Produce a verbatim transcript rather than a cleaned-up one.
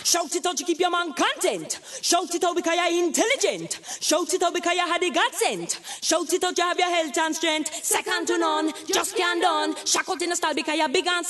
Shout it out to keep your man content. Shout it out because you're intelligent. Shout it out because you had the God sent. Shout it out you have your health and strength. Second to none, just can't done. Shout out in the style because you're big and